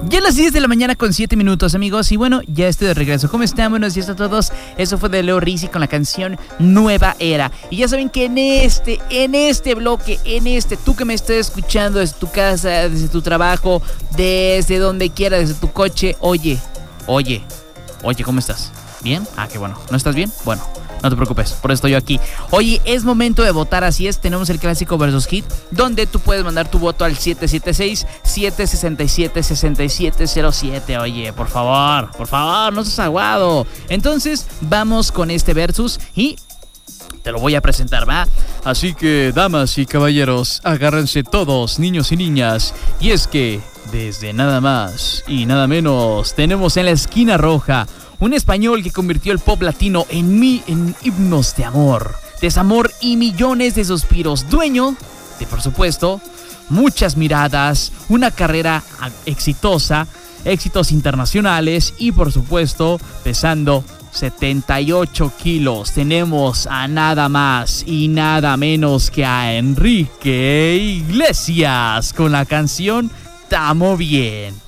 Ya a las 10 de la mañana con 7 minutos, amigos. Y bueno, ya estoy de regreso. ¿Cómo están? Buenos días a todos. Eso fue de Leo Rizzi con la canción Nueva Era. Y ya saben que en este bloque, tú que me estás escuchando desde tu casa, desde tu trabajo, desde donde quiera, desde tu coche. Oye, ¿cómo estás? ¿Bien? Ah, qué bueno. ¿No estás bien? Bueno, no te preocupes, por eso estoy yo aquí. Oye, es momento de votar, así es. Tenemos el clásico versus hit, donde tú puedes mandar tu voto al 776-767-6707. Oye, por favor, no seas aguado. Entonces, vamos con este versus y te lo voy a presentar, ¿va? Así que, damas y caballeros, agárrense todos, niños y niñas. Y es que, desde nada más y nada menos, tenemos en la esquina roja un español que convirtió el pop latino en himnos de amor, desamor y millones de suspiros. Dueño de, por supuesto, muchas miradas, una carrera exitosa, éxitos internacionales y, por supuesto, pesando 78 kilos. Tenemos a nada más y nada menos que a Enrique Iglesias con la canción Tamo Bien.